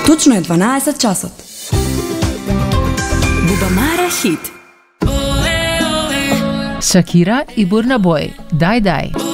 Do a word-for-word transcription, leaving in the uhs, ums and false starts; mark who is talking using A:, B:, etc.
A: Точно е дванаесет часот.
B: Бубамара хит.
C: Шакира и Бурна Бой. Дај, дај.